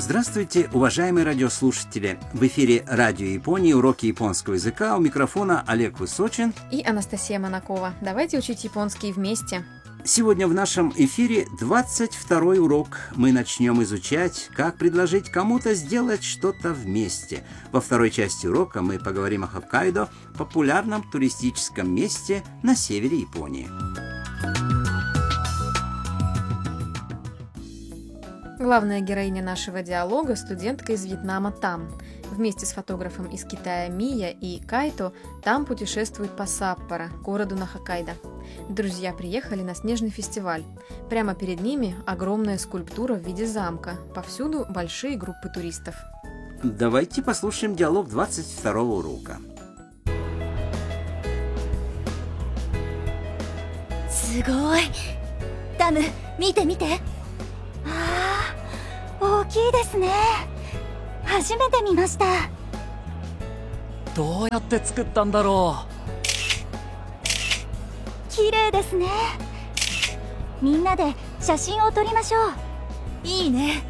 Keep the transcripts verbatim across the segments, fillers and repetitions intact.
Здравствуйте, уважаемые радиослушатели! В эфире Радио Японии, уроки японского языка. У микрофона Олег Высочин и Анастасия Монакова. Давайте учить японский вместе. Сегодня в нашем эфире двадцать второй урок. Мы начнем изучать, как предложить кому-то сделать что-то вместе. Во второй части урока мы поговорим о Хоккайдо, популярном туристическом месте на севере Японии. Главная героиня нашего диалога – студентка из Вьетнама Там. Вместе с фотографом из Китая Мия и Кайто Там путешествует по Саппоро, городу на Хоккайдо. Друзья приехали на снежный фестиваль. Прямо перед ними огромная скульптура в виде замка. Повсюду большие группы туристов. Давайте послушаем диалог двадцать второго урока. すごい。タム、見て見て。大きいですね。初めて見ました。 どうやって作ったんだろう。 綺麗ですね。みんなで写真を撮りましょう。いいね。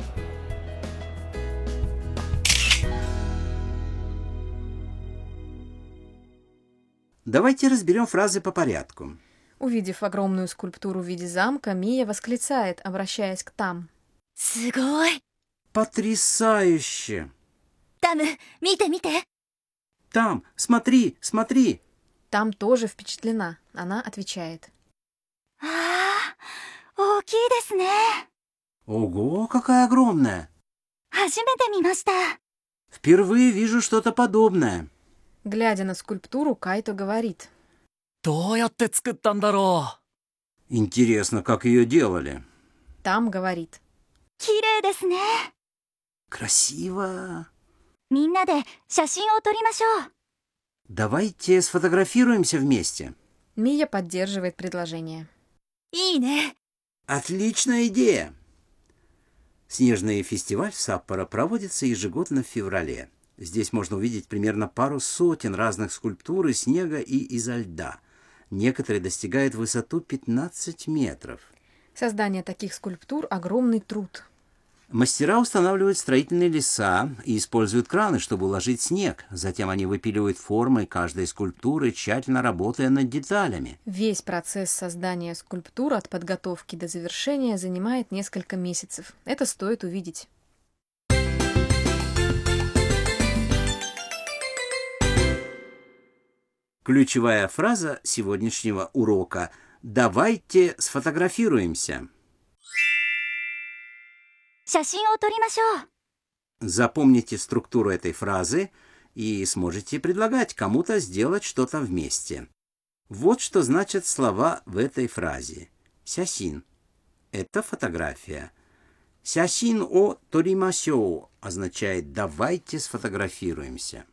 Давайте разберем фразы по порядку. Увидев огромную скульптуру в виде замка, Мия восклицает, обращаясь к Там. すごい。 Потрясающе! タム、見て見て。 Там, смотри, смотри! Там тоже впечатлена. Она отвечает. ああ、大きいですね。 Ого, какая огромная! 初めて見ました。 Впервые вижу что-то подобное. Глядя на скульптуру, Кайто говорит. どうやって作ったんだろう。 Интересно, как ее делали. Там говорит. 綺麗ですね。 Красиво! みんなで写真を撮りましょう。 Давайте сфотографируемся вместе. Мия поддерживает предложение. いいね。 Отличная идея! Снежный фестиваль в Саппоро проводится ежегодно в феврале. Здесь можно увидеть примерно пару сотен разных скульптур из снега и изо льда. Некоторые достигают высоту пятнадцать метров. Создание таких скульптур – огромный труд. Мастера устанавливают строительные леса и используют краны, чтобы уложить снег. Затем они выпиливают формы каждой скульптуры, тщательно работая над деталями. Весь процесс создания скульптур от подготовки до завершения занимает несколько месяцев. Это стоит увидеть. Ключевая фраза сегодняшнего урока – «Давайте сфотографируемся». 写真を撮りましょう。 Запомните структуру этой фразы и сможете предлагать кому-то сделать что-то вместе. Вот что значат слова в этой фразе. Сясин – это фотография. Сясин о торимасё означает «давайте сфотографируемся».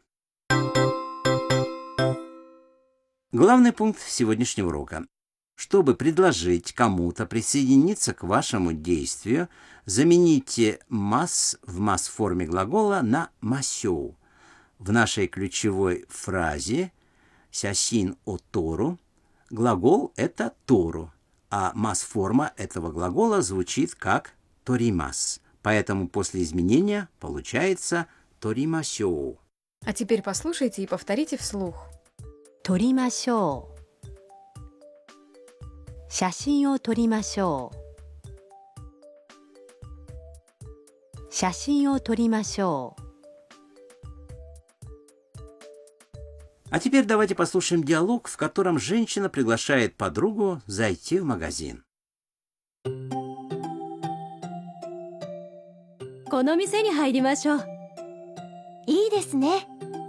Главный пункт сегодняшнего урока. Чтобы предложить кому-то присоединиться к вашему действию, замените «мас» в мас-форме глагола на «масё». В нашей ключевой фразе «сясин о тору» глагол – это «тору», а мас-форма этого глагола звучит как «торимас». Поэтому после изменения получается «торимасё». А теперь послушайте и повторите вслух. 撮りましょう。写真を撮りましょう。写真を撮りましょう。 А теперь давайте послушаем диалог, в котором женщина приглашает подругу зайти в магазин. この店に入りましょう。いいですね。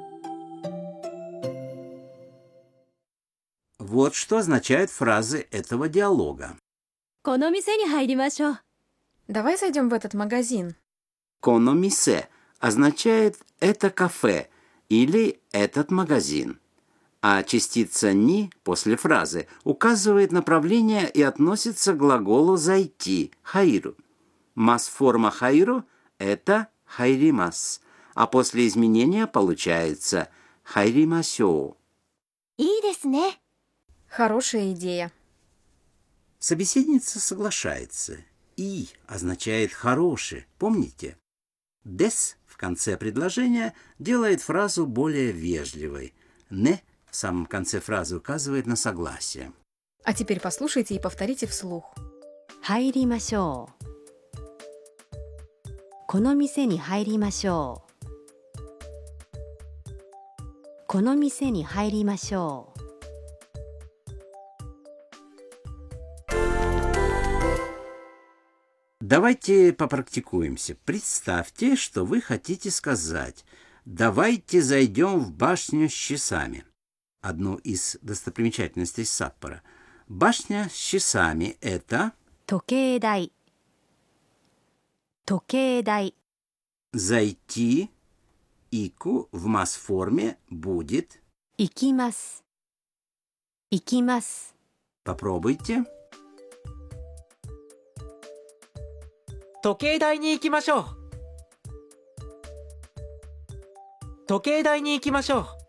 Вот что означают фразы этого диалога. この店に入りましょう。 Давай зайдем в этот магазин. «Кономисе» означает «это кафе» или «этот магазин». А частица «ни» после фразы указывает направление и относится к глаголу «зайти» – «хайру». Мас-форма «хайру» – это «хайримас», а после изменения получается «хайримасё». いいですね。 Хорошая идея. Собеседница соглашается. «И» означает «хороший», помните? Des в конце предложения делает фразу более вежливой. Не в самом конце фразы указывает на согласие. А теперь послушайте и повторите вслух. 入りましょう。この店に入りましょう。この店に入りましょう。 Давайте попрактикуемся. Представьте, что вы хотите сказать «давайте зайдем в башню с часами». Одну из достопримечательностей Саппоро. Башня с часами – это 時計台。時計台。 зайти. Ику в масс-форме будет 行きます。行きます。 попробуйте. 時計台に行きましょう。時計台に行きましょう。